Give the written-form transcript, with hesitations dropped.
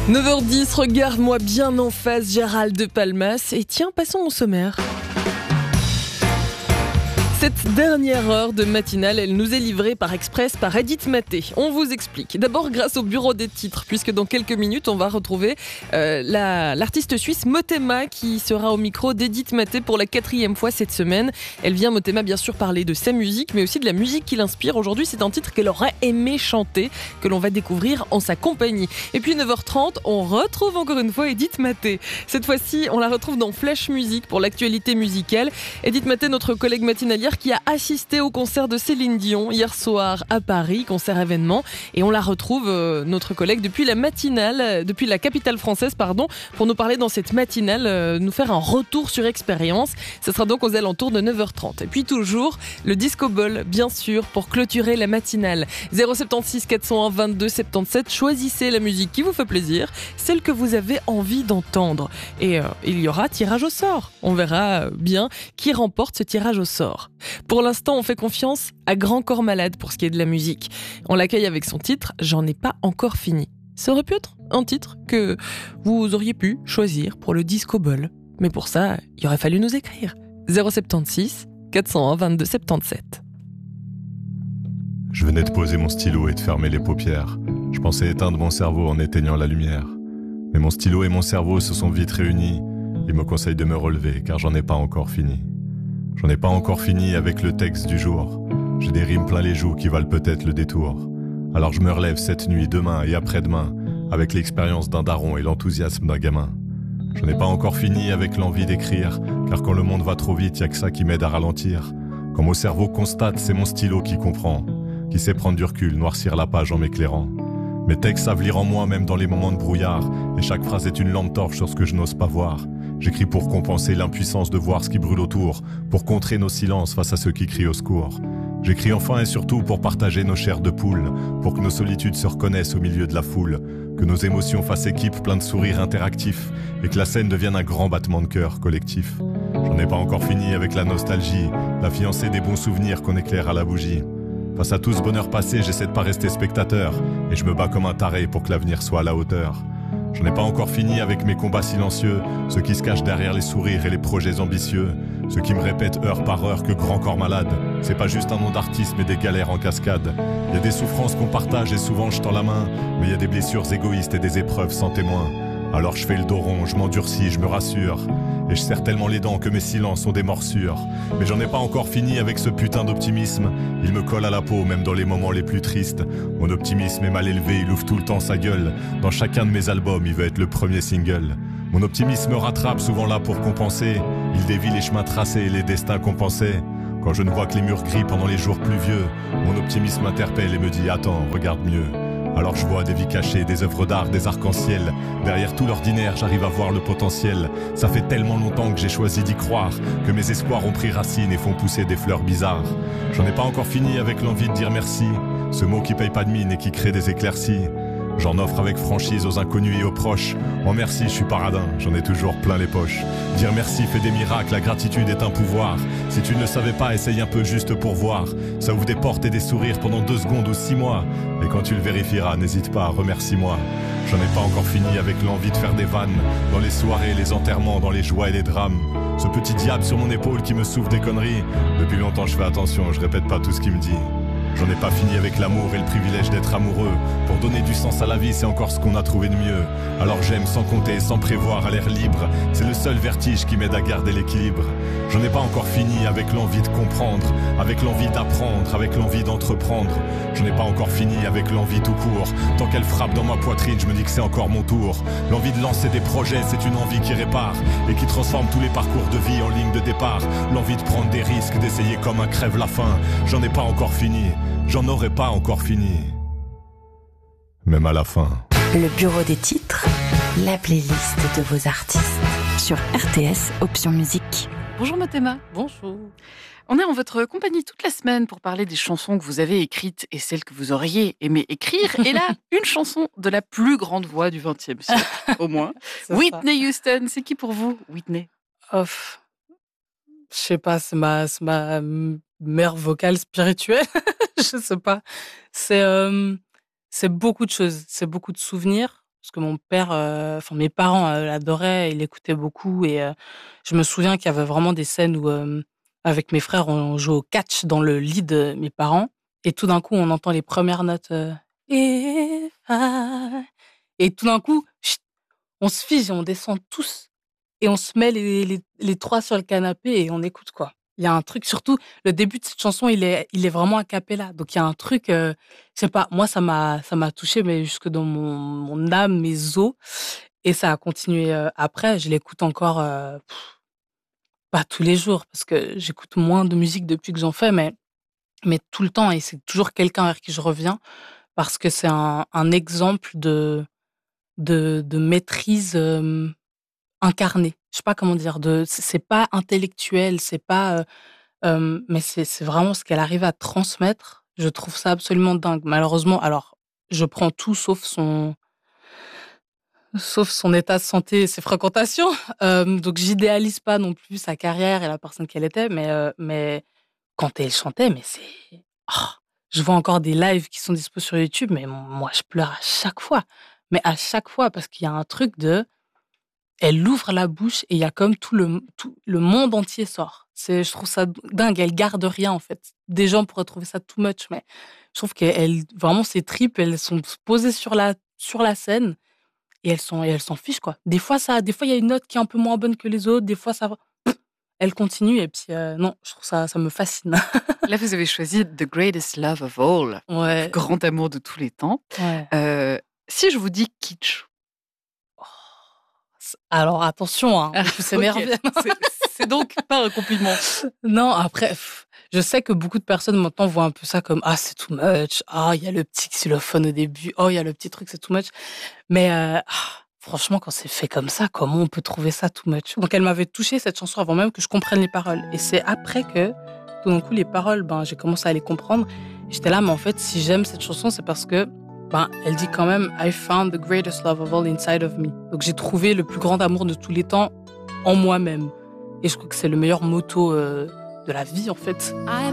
9h10, regarde-moi bien en face, Gérald de Palmas. Et tiens, passons au sommaire. Cette dernière heure de matinale, elle nous est livrée par express par Edith Maté. On vous explique. D'abord grâce au bureau des titres, puisque dans quelques minutes, on va retrouver l'artiste suisse Motema qui sera au micro d'Edith Maté pour la 4e fois cette semaine. Elle vient, Motema, bien sûr, parler de sa musique, mais aussi de la musique qui l'inspire. Aujourd'hui, c'est un titre qu'elle aurait aimé chanter, que l'on va découvrir en sa compagnie. Et puis 9h30, on retrouve encore une fois Edith Maté. Cette fois-ci, on la retrouve dans Flash Music pour l'actualité musicale. Edith Maté, notre collègue matinalière, qui a assisté au concert de Céline Dion hier soir à Paris, concert événement, et on la retrouve, notre collègue, depuis la capitale française, pour nous parler dans cette matinale, nous faire un retour sur expérience. Ce sera donc aux alentours de 9h30. Et puis toujours le Disco Ball, bien sûr, pour clôturer la matinale. 076 401 22 77. Choisissez la musique qui vous fait plaisir, celle que vous avez envie d'entendre. Et il y aura tirage au sort. On verra bien qui remporte ce tirage au sort. Pour l'instant, on fait confiance à Grand Corps Malade pour ce qui est de la musique. On l'accueille avec son titre « J'en ai pas encore fini ». Ça aurait pu être un titre que vous auriez pu choisir pour le Disco Ball. Mais pour ça, il aurait fallu nous écrire. 076 401 22 77. Je venais de poser mon stylo et de fermer les paupières. Je pensais éteindre mon cerveau en éteignant la lumière. Mais mon stylo et mon cerveau se sont vite réunis. Ils me conseillent de me relever car j'en ai pas encore fini. J'en ai pas encore fini avec le texte du jour. J'ai des rimes plein les joues qui valent peut-être le détour. Alors je me relève cette nuit, demain et après-demain, avec l'expérience d'un daron et l'enthousiasme d'un gamin. J'en ai pas encore fini avec l'envie d'écrire, car quand le monde va trop vite, y a que ça qui m'aide à ralentir. Quand mon cerveau constate, c'est mon stylo qui comprend, qui sait prendre du recul, noircir la page en m'éclairant. Mes textes savent lire en moi même dans les moments de brouillard, et chaque phrase est une lampe torche sur ce que je n'ose pas voir. J'écris pour compenser l'impuissance de voir ce qui brûle autour, pour contrer nos silences face à ceux qui crient au secours. J'écris enfin et surtout pour partager nos chairs de poule, pour que nos solitudes se reconnaissent au milieu de la foule, que nos émotions fassent équipe plein de sourires interactifs, et que la scène devienne un grand battement de cœur collectif. J'en ai pas encore fini avec la nostalgie, la fiancée des bons souvenirs qu'on éclaire à la bougie. Face à tout ce bonheur passé, j'essaie de pas rester spectateur, et je me bats comme un taré pour que l'avenir soit à la hauteur. J'en ai pas encore fini avec mes combats silencieux, ceux qui se cachent derrière les sourires et les projets ambitieux, ceux qui me répètent heure par heure que Grand Corps Malade, c'est pas juste un nom d'artiste mais des galères en cascade. Y a des souffrances qu'on partage et souvent je tends la main, mais y a des blessures égoïstes et des épreuves sans témoin. Alors je fais le dos rond, je m'endurcis, je me rassure, et je serre tellement les dents que mes silences sont des morsures. Mais j'en ai pas encore fini avec ce putain d'optimisme, il me colle à la peau même dans les moments les plus tristes. Mon optimisme est mal élevé, il ouvre tout le temps sa gueule, dans chacun de mes albums il veut être le premier single. Mon optimisme me rattrape, souvent là pour compenser, il dévie les chemins tracés et les destins qu'on pensait. Quand je ne vois que les murs gris pendant les jours pluvieux, mon optimisme m'interpelle et me dit « Attends, regarde mieux ». Alors je vois des vies cachées, des œuvres d'art, des arcs-en-ciel. Derrière tout l'ordinaire, j'arrive à voir le potentiel. Ça fait tellement longtemps que j'ai choisi d'y croire, que mes espoirs ont pris racine et font pousser des fleurs bizarres. J'en ai pas encore fini avec l'envie de dire merci, ce mot qui paye pas de mine et qui crée des éclaircies. J'en offre avec franchise aux inconnus et aux proches. En merci, je suis paradin, j'en ai toujours plein les poches. Dire merci fait des miracles, la gratitude est un pouvoir. Si tu ne le savais pas, essaye un peu juste pour voir. Ça ouvre des portes et des sourires pendant 2 secondes ou 6 mois. Et quand tu le vérifieras, n'hésite pas, remercie-moi. J'en ai pas encore fini avec l'envie de faire des vannes. Dans les soirées, les enterrements, dans les joies et les drames. Ce petit diable sur mon épaule qui me souffle des conneries. Depuis longtemps je fais attention, je répète pas tout ce qu'il me dit. J'en ai pas fini avec l'amour et le privilège d'être amoureux. Pour donner du sens à la vie, c'est encore ce qu'on a trouvé de mieux. Alors j'aime sans compter, sans prévoir, à l'air libre. C'est le seul vertige qui m'aide à garder l'équilibre. J'en ai pas encore fini avec l'envie de comprendre, avec l'envie d'apprendre, avec l'envie d'entreprendre. J'en ai pas encore fini avec l'envie tout court. Tant qu'elle frappe dans ma poitrine, je me dis que c'est encore mon tour. L'envie de lancer des projets, c'est une envie qui répare et qui transforme tous les parcours de vie en ligne de départ. L'envie de prendre des risques, d'essayer comme un crève-la-faim. J'en ai pas encore fini. J'en aurais pas encore fini, même à la fin. Le bureau des titres, la playlist de vos artistes sur RTS Option Musique. Bonjour Motema. Bonjour. On est en votre compagnie toute la semaine pour parler des chansons que vous avez écrites et celles que vous auriez aimé écrire. Et là, une chanson de la plus grande voix du XXe siècle, au moins. Whitney Houston, c'est qui pour vous, Whitney? Off. Je sais pas, c'est ma mère vocale spirituelle. Je sais pas. C'est beaucoup de choses. C'est beaucoup de souvenirs. parce que mon père, mes parents l'adoraient, ils l'écoutaient beaucoup et je me souviens qu'il y avait vraiment des scènes où, avec mes frères, on jouait au catch dans le lit de mes parents et tout d'un coup, on entend les premières notes, If I et tout d'un coup, chut, on se fige et on descend tous et on se met les 3 sur le canapé et on écoute, quoi. Il y a un truc, surtout le début de cette chanson, il est vraiment a cappella. Donc il y a un truc, je sais pas, moi ça m'a touchée, mais jusque dans mon âme, mes os et ça a continué, après. Je l'écoute encore, pas tous les jours parce que j'écoute moins de musique depuis que j'en fais, mais tout le temps et c'est toujours quelqu'un vers qui je reviens parce que c'est un exemple de maîtrise, incarnée. Je sais pas comment dire, c'est pas intellectuel, c'est pas, mais c'est vraiment ce qu'elle arrive à transmettre. Je trouve ça absolument dingue. Malheureusement, alors, je prends tout sauf son état de santé et ses fréquentations. Donc j'idéalise pas non plus sa carrière et la personne qu'elle était, mais quand elle chantait, mais c'est oh! Je vois encore des lives qui sont dispo sur YouTube, mais moi je pleure à chaque fois. Mais à chaque fois parce qu'il y a un truc de elle ouvre la bouche et il y a comme tout le monde entier sort. Je trouve ça dingue, elle garde rien en fait. Des gens pourraient trouver ça too much, mais je trouve qu'elle vraiment ses tripes, elles sont posées sur la scène et elles s'en fichent quoi. Des fois il y a une note qui est un peu moins bonne que les autres, des fois ça va. Elle continue et puis non, je trouve ça me fascine. Là, vous avez choisi The Greatest Love of All, le Ouais, plus grand amour de tous les temps. ouais. Si je vous dis kitsch, Alors attention, hein, on peut s'énerver. c'est donc pas un compliment. Non, après, je sais que beaucoup de personnes maintenant voient un peu ça comme ah c'est too much, ah il y a le petit xylophone au début, oh il y a le petit truc c'est too much. Mais franchement quand c'est fait comme ça, comment on peut trouver ça too much? Donc elle m'avait touchée cette chanson avant même que je comprenne les paroles. Et c'est après que tout d'un coup les paroles, j'ai commencé à les comprendre. Et j'étais là, mais en fait si j'aime cette chanson c'est parce que elle dit quand même I found the greatest love of all inside of me. Donc j'ai trouvé le plus grand amour de tous les temps en moi-même. Et je crois que c'est le meilleur motto de la vie en fait.